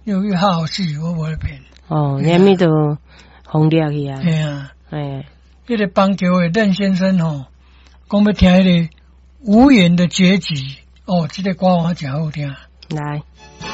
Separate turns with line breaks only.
又好死，我无咧骗。
哦，连咪都红掉去啊！
对啊，
哎，
迄个邦桥的任先生吼，讲要听迄个无言的结局，哦，这个歌我真好听。
来。